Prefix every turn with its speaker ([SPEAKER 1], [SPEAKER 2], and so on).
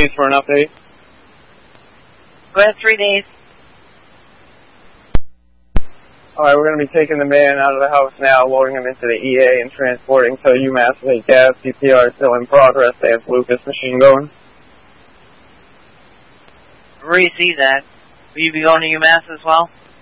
[SPEAKER 1] days for an update.
[SPEAKER 2] Go ahead, 3 days.
[SPEAKER 1] Alright, we're going to be taking the man out of the house now, loading him into the EA and transporting to UMass Lake Ave. CPR is still in progress. They have Lucas machine going.
[SPEAKER 2] Receive that. Will you be going to UMass as well?